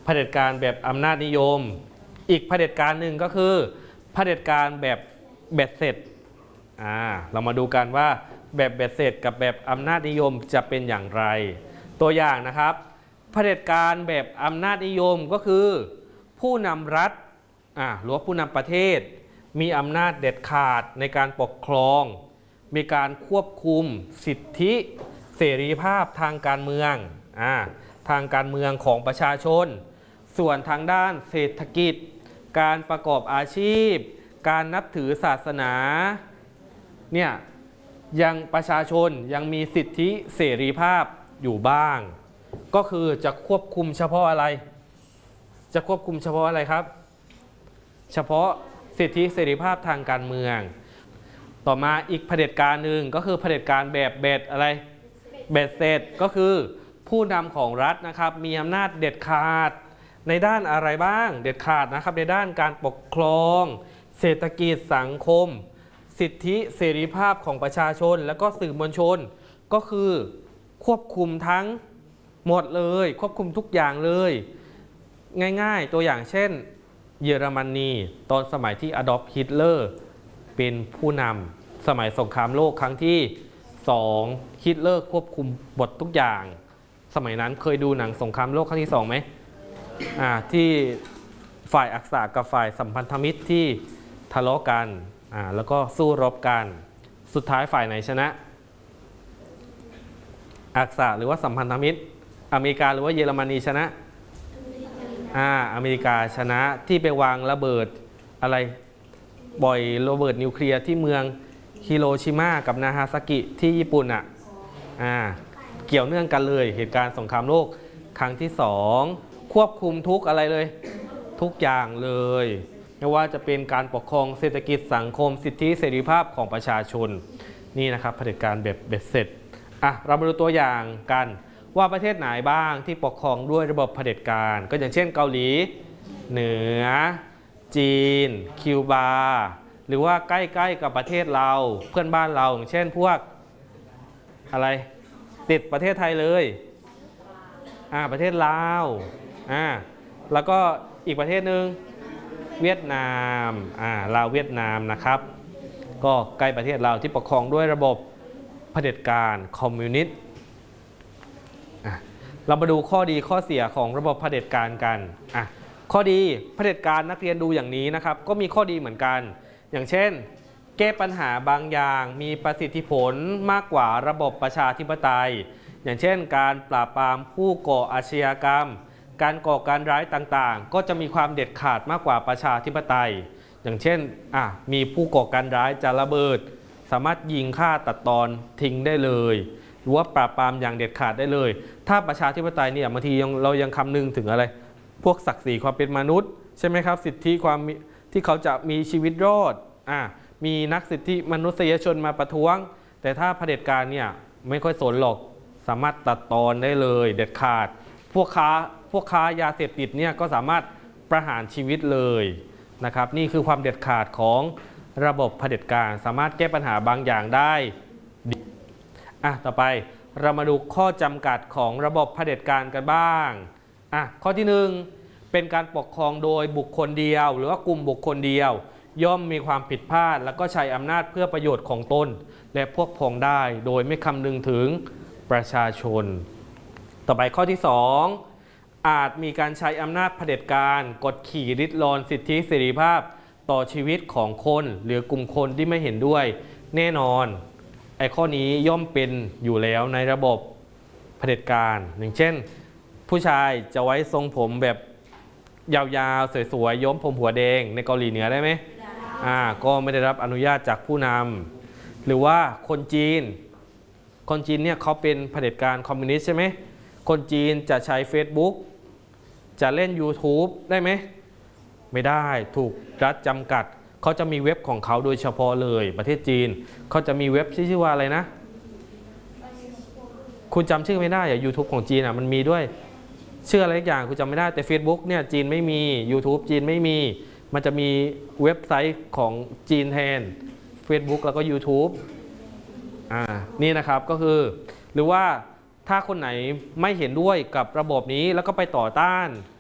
ผด็จการแบบอำนาจนิยมอีกเผด็จการหนึ่งก็คือเผด็จการแบบเบ็ดเสร็จเรามาดูกันว่าแบบเบ็ดเสร็จกับแบบอำนาจนิยมจะเป็นอย่างไรตัวอย่างนะครับเผด็จการแบบอำนาจนิยมก็คือผู้นำรัฐหรือว่าผู้นำประเทศมีอำนาจเด็ดขาดในการปกครองมีการควบคุมสิทธิเสรีภาพทางการเมืองทางการเมืองของประชาชนส่วนทางด้านเศรษฐกิจการประกอบอาชีพการนับถือศาสนาเนี่ยยังประชาชนยังมีสิทธิเสรีภาพอยู่บ้างก็คือจะควบคุมเฉพาะอะไรจะควบคุมเฉพาะอะไรครับเฉพาะสิทธิเสรีภาพทางการเมืองต่อมาอีกเผด็จการหนึ่งก็คือเผด็จการแบบเบ็ดอะไรเบ็ดเสร็จก็คือผู้นำของรัฐนะครับมีอำนาจเด็ดขาดในด้านอะไรบ้างเด็ดขาดนะครับในด้านการปกครองเศรษฐกิจสังคมสิทธิเสรีภาพของประชาชนและก็สื่อมวลชนก็คือควบคุมทั้งหมดเลยควบคุมทุกอย่างเลยง่ายๆตัวอย่างเช่นเยอรมนีตอนสมัยที่อดอล์ฟฮิตเลอร์เป็นผู้นำสมัยสงครามโลกครั้งที่2ฮิตเลอร์ควบคุมหมดทุกอย่างสมัยนั้นเคยดูหนังสงครามโลกครั้งที่2ไหมที่ฝ่ายอักษะกับฝ่ายสัมพันธมิตรที่ทะเลาะกันแล้วก็สู้รบกันสุดท้ายฝ่ายไหนชนะอักษะหรือว่าสัมพันธมิตรอเมริกาหรือว่าเยอรมนีชนะอเมริกาชนะที่ไปวางระเบิดอะไรบ่อยระเบิดนิวเคลียร์ที่เมืองฮิโรชิมากับนาฮาซากิที่ญี่ปุ่นเกี่ยวเนื่องกันเลยเหตุการณ์สงครามโลกครั้งที่2ควบคุมทุกอะไรเลยทุกอย่างเลยไม่ว่าจะเป็นการปกครองเศรษฐกิจสังคมสิทธิเสรีภาพของประชาชนนี่นะครับเผด็จการแบบเบ็ดเสร็จเรามาดูตัวอย่างกันว่าประเทศไหนบ้างที่ปกครองด้วยระบบเผด็จการก็อย่างเช่นเกาหลีเหนือจีนคิวบาหรือว่าใกล้ๆกับประเทศเราเพื่อนบ้านเราอย่างเช่นพวกอะไรติดประเทศไทยเลยประเทศลาวแล้วก็อีกประเทศหนึ่งเวียดนามลาวเวียดนามนะครับก็ใกล้ประเทศเราที่ปกครองด้วยระบบเผด็จการคอมมิวนิสต์เรามาดูข้อดีข้อเสียของระบบเผด็จการกันข้อดีเผด็จการนักเรียนดูอย่างนี้นะครับก็มีข้อดีเหมือนกันอย่างเช่นแก้ปัญหาบางอย่างมีประสิทธิผลมากกว่าระบบประชาธิปไตยอย่างเช่นการปราบปรามผู้ก่ออาชญากรรมการก่อการร้ายต่างๆก็จะมีความเด็ดขาดมากกว่าประชาธิปไตยอย่างเช่นมีผู้ก่อการร้ายจะระเบิดสามารถยิงฆ่าตัดตอนทิ้งได้เลยหรือว่าปราบปรามอย่างเด็ดขาดได้เลยถ้าประชาธิปไตยเนี่ยบางทีเรายังคำนึงถึงอะไรพวกศักดิ์ศรีความเป็นมนุษย์ใช่ไหมครับสิทธิความที่เขาจะมีชีวิตรอดมีนักสิทธิมนุษยชนมาประท้วงแต่ถ้าเผด็จการเนี่ยไม่ค่อยสนหรอกสามารถตัดตอนได้เลยเด็ดขาดพวกค้ายาเสพติดเนี่ยก็สามารถประหารชีวิตเลยนะครับนี่คือความเด็ดขาดของระบบเผด็จการสามารถแก้ปัญหาบางอย่างได้ต่อไปเรามาดูข้อจำกัดของระบบเผด็จการกันบ้างข้อที่1เป็นการปกครองโดยบุคคลเดียวหรือว่ากลุ่มบุคคลเดียวย่อมมีความผิดพลาดแล้วก็ใช้อำนาจเพื่อประโยชน์ของตนและพวกพ้องได้โดยไม่คำนึงถึงประชาชนต่อไปข้อที่2อาจมีการใช้อำนาจเผด็จการกดขี่ริดรอนสิทธิเสรีภาพต่อชีวิตของคนหรือกลุ่มคนที่ไม่เห็นด้วยแน่นอนข้อนี้ย่อมเป็นอยู่แล้วในระบบเผด็จการอย่างเช่นผู้ชายจะไว้ทรงผมแบบยาวๆสวยๆย้อมผมหัวแดงในเกาหลีเหนือได้ไหมก็ไม่ได้รับอนุญาตจากผู้นำหรือว่าคนจีนเนี่ยเขาเป็นเผด็จการคอมมิวนิสต์ใช่ไหมคนจีนจะใช้ Facebook จะเล่น YouTube ได้ไหมไม่ได้ถูกรัฐจำกัดเขาจะมีเว็บของเขาโดยเฉพาะเลยประเทศจีนเขาจะมีเว็บชื่อว่าอะไรนะคุณจำชื่อไม่ได้YouTube ของจีนมันมีด้วยชื่ออะไรอย่างคุณจำไม่ได้แต่ Facebook เนี่ยจีนไม่มี YouTube จีนไม่มีมันจะมีเว็บไซต์ของจีนแทน Facebook แล้วก็ YouTube นี่นะครับก็คือหรือว่าถ้าคนไหนไม่เห็นด้วยกับระบบนี้แล้วก็ไปต่อต้าน